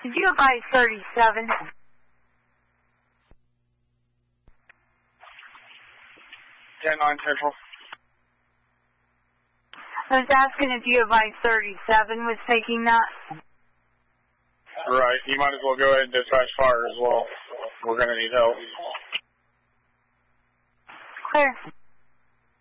Did you advise 37? Yeah, 9 Central. I was asking if you advised 37 was taking that. Right. You might as well go ahead and dispatch fire as well. We're going to need help. Clear.